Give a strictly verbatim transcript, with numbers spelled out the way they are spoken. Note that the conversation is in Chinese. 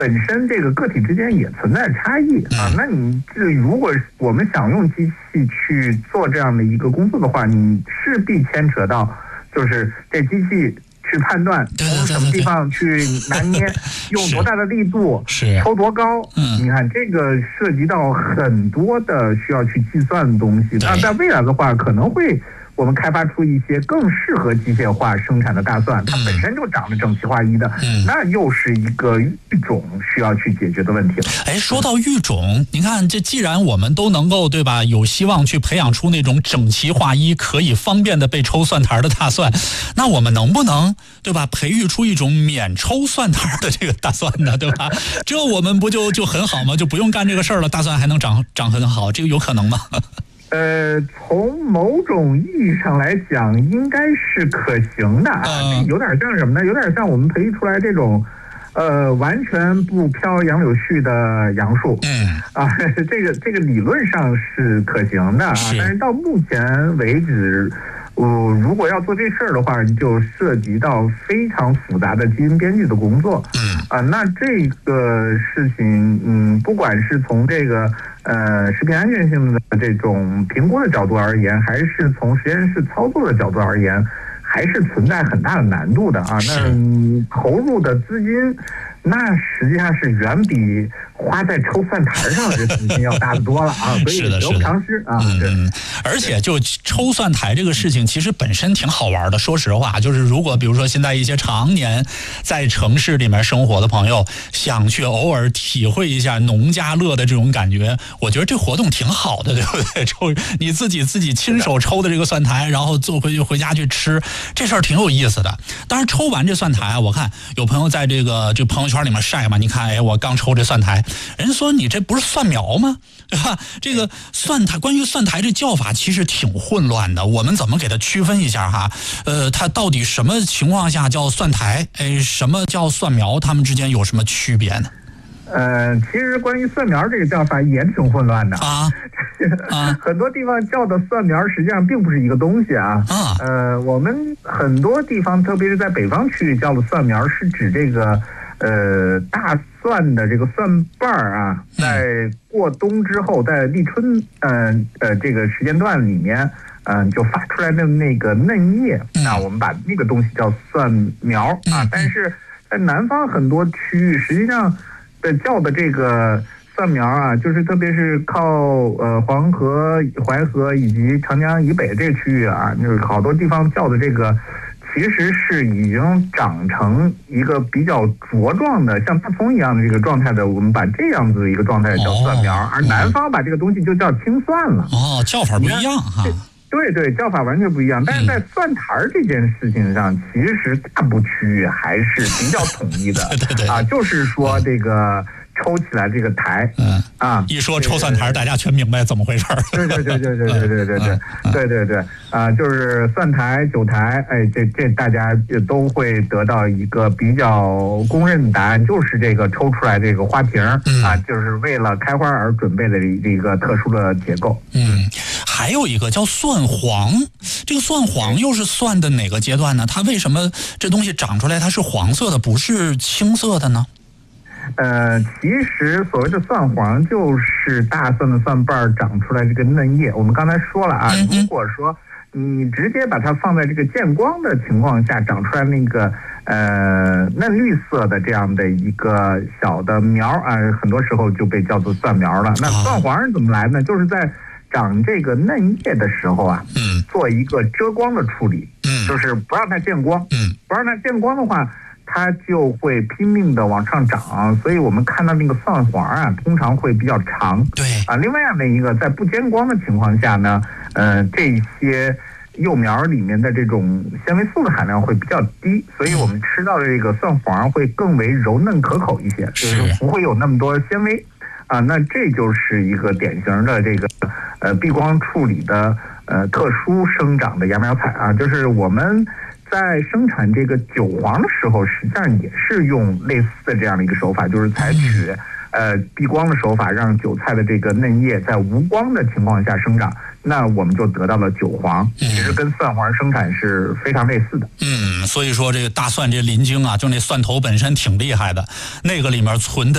本身这个个体之间也存在差异啊。那你这如果我们想用机器去做这样的一个工作的话，你势必牵扯到就是这机器去判断从什么地方去拿捏，用多大的力度，抽多高。嗯，你看这个涉及到很多的需要去计算的东西。那在未来的话，可能会我们开发出一些更适合机械化生产的大蒜，它本身就长得整齐划一的，嗯、那又是一个育种需要去解决的问题了。 哎，说到育种，你看这既然我们都能够对吧，有希望去培养出那种整齐划一、可以方便的被抽蒜苔的大蒜，那我们能不能对吧，培育出一种免抽蒜苔的这个大蒜呢？对吧？这我们不就就很好吗？就不用干这个事儿了，大蒜还能长长很好，这个有可能吗？ 呃，从某种意义上来讲，应该是可行的啊。嗯、有点像什么呢？有点像我们培育出来这种，呃，完全不飘杨柳絮的杨树。嗯。啊，这个这个理论上是可行的啊，但是到目前为止，呃，如果要做这事儿的话，就涉及到非常复杂的基因编辑的工作。嗯。啊，那这个事情，嗯，不管是从这个。呃，食品安全性的这种评估的角度而言，还是从实验室操作的角度而言，还是存在很大的难度的啊。那投入的资金，那实际上是远比花在抽蒜苔上的资金要大得多了啊。所以得不偿失啊。 嗯，而且就抽蒜苔这个事情，其实本身挺好玩的。说实话，就是如果比如说现在一些常年在城市里面生活的朋友，想去偶尔体会一下农家乐的这种感觉，我觉得这活动挺好的，对不对？抽你自己自己亲手抽的这个蒜苔，然后做回去回家去吃，这事儿挺有意思的。当然，抽完这蒜苔啊，我看有朋友在这个这朋友圈里面晒嘛，你看，哎，我刚抽这蒜苔，人家说你这不是蒜苗吗？对吧？这个蒜苔，关于蒜苔这叫法其实挺混乱的，我们怎么给它区分一下哈？呃，它到底什么情况下叫蒜苔？哎，什么叫蒜苗？它们之间有什么区别呢？ 呃，其实关于蒜苗这个叫法也挺混乱的啊，啊很多地方叫的蒜苗实际上并不是一个东西啊。啊，呃，我们很多地方，特别是在北方区域叫的蒜苗，是指这个呃大蒜的这个蒜瓣儿啊，在过冬之后，在立春呃呃这个时间段里面，嗯、呃，就发出来的那个嫩叶，那我们把那个东西叫蒜苗啊。但是在南方很多区域，实际上的叫的这个蒜苗啊，就是特别是靠呃黄河、淮河以及长江以北这个区域啊，就是好多地方叫的这个，其实是已经长成一个比较茁壮的，像大葱一样的这个状态的，我们把这样子一个状态叫蒜苗，哦、而南方把这个东西就叫青蒜了。 哦，叫法不一样哈。 对对，叫法完全不一样，但是在蒜苔这件事情上，其实大部区域还是比较统一的。 对对对啊，就是说这个抽起来这个苔，嗯啊， 一说抽蒜苔，大家全明白怎么回事儿。 对对对对对对对对对对对对啊，就是蒜苔、韭苔，哎，这这大家都会得到一个比较公认的答案，就是这个抽出来这个花瓶啊，就是为了开花而准备的一个特殊的结构。 嗯。还有一个叫蒜黄，这个蒜黄又是蒜的哪个阶段呢？它为什么这东西长出来它是黄色的，不是青色的呢？ 呃，其实所谓的蒜黄就是大蒜的蒜瓣长出来这个嫩叶。我们刚才说了啊，如果说你直接把它放在这个见光的情况下长出来那个呃嫩绿色的这样的一个小的苗啊，很多时候就被叫做蒜苗了。那蒜黄是怎么来呢？就是在长这个嫩叶的时候啊，嗯，做一个遮光的处理，嗯，就是不让它见光，嗯，不让它见光的话，它就会拼命的往上长，所以我们看到那个蒜黄啊，通常会比较长， 对啊。另外的一个，在不见光的情况下呢，呃，这些幼苗里面的这种纤维素的含量会比较低，所以我们吃到的这个蒜黄会更为柔嫩可口一些，就是不会有那么多纤维。啊，那这就是一个典型的这个呃避光处理的呃特殊生长的芽苗菜啊，就是我们在生产这个韭黄的时候，实际上也是用类似的这样的一个手法，就是采取呃避光的手法，让韭菜的这个嫩叶在无光的情况下生长，那我们就得到了韭黄，其实跟蒜黄生产是非常类似的。 嗯，所以说这个大蒜这鳞茎啊，就那蒜头本身挺厉害的，那个里面存的